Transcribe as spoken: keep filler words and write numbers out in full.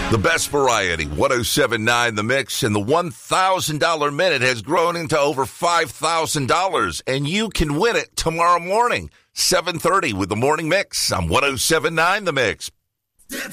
The best variety, one oh seven point nine The Mix, and the one thousand dollars minute has grown into over five thousand dollars, and you can win it tomorrow morning, seven thirty with the Morning Mix on one oh seven point nine The Mix.